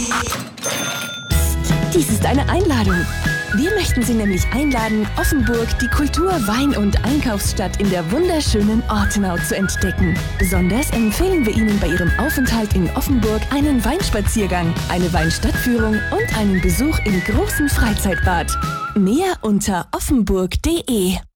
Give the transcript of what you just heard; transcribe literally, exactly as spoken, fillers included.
Dies ist eine Einladung. Wir möchten Sie nämlich einladen, Offenburg, die Kultur-, Wein- und Einkaufsstadt in der wunderschönen Ortenau zu entdecken. Besonders empfehlen wir Ihnen bei Ihrem Aufenthalt in Offenburg einen Weinspaziergang, eine Weinstadtführung und einen Besuch im großen Freizeitbad. Mehr unter offenburg punkt de.